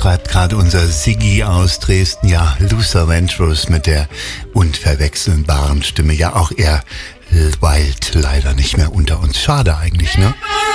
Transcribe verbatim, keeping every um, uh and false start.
schreibt gerade unser Siggi aus Dresden. Ja, Luther Vandross mit der unverwechselbaren Stimme. Ja, auch er weilt leider nicht mehr unter uns. Schade eigentlich, ne?